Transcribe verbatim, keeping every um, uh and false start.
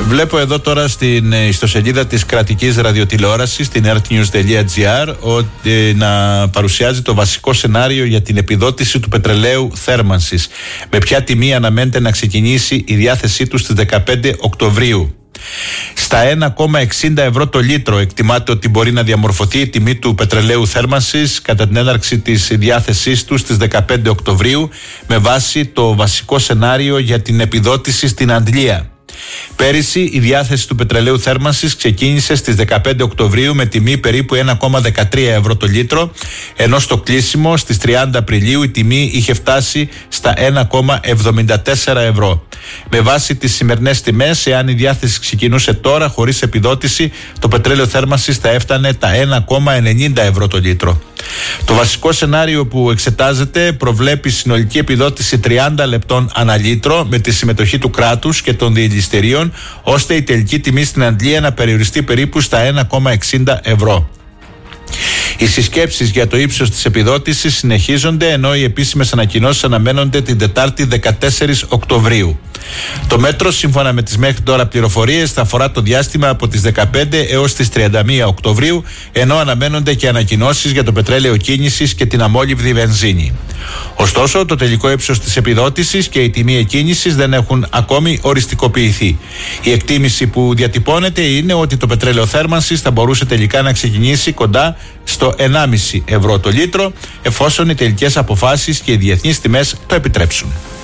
Βλέπω εδώ τώρα στην ιστοσελίδα της κρατικής ραδιοτηλεόρασης, την earthnews τελεία gr, ότι να παρουσιάζει το βασικό σενάριο για την επιδότηση του πετρελαίου θέρμανσης. Με ποια τιμή αναμένεται να ξεκινήσει η διάθεσή του στις δεκαπέντε Οκτωβρίου. Στα ένα κόμμα εξήντα ευρώ το λίτρο εκτιμάται ότι μπορεί να διαμορφωθεί η τιμή του πετρελαίου θέρμανσης κατά την έναρξη της διάθεσής του στις δεκαπέντε Οκτωβρίου, με βάση το βασικό σενάριο για την επιδότηση στην Αντλία. Πέρυσι η διάθεση του πετρελαίου θέρμανσης ξεκίνησε στις δεκαπέντε Οκτωβρίου με τιμή περίπου ένα κόμμα δεκατρία ευρώ το λίτρο, ενώ στο κλείσιμο στις τριάντα Απριλίου η τιμή είχε φτάσει στα ένα κόμμα εβδομήντα τέσσερα ευρώ. Με βάση τις σημερινές τιμές, εάν η διάθεση ξεκινούσε τώρα χωρίς επιδότηση, το πετρέλαιο θέρμανσης θα έφτανε τα ένα κόμμα ενενήντα ευρώ το λίτρο. Το βασικό σενάριο που εξετάζεται προβλέπει συνολική επιδότηση τριάντα λεπτών ανά λίτρο με τη συμμετοχή του κράτους και των διελιστηρίων, ώστε η τελική τιμή στην Αντλία να περιοριστεί περίπου στα ένα κόμμα εξήντα ευρώ. Οι συσκέψεις για το ύψος της επιδότησης συνεχίζονται, ενώ οι επίσημες ανακοινώσεις αναμένονται την Τετάρτη δεκατέσσερις Οκτωβρίου. Το μέτρο, σύμφωνα με τις μέχρι τώρα πληροφορίες, θα αφορά το διάστημα από τις δεκαπέντε έως τις τριάντα μία Οκτωβρίου, ενώ αναμένονται και ανακοινώσεις για το πετρέλαιο κίνησης και την αμόλυβδη βενζίνη. Ωστόσο, το τελικό ύψος της επιδότησης και η τιμή εκκίνησης δεν έχουν ακόμη οριστικοποιηθεί. Η εκτίμηση που διατυπώνεται είναι ότι το πετρέλαιο θέρμανσης θα μπορούσε τελικά να ξεκινήσει κοντά στο ενάμιση ευρώ το λίτρο, εφόσον οι τελικές αποφάσεις και οι διεθνείς τιμές το επιτρέψουν.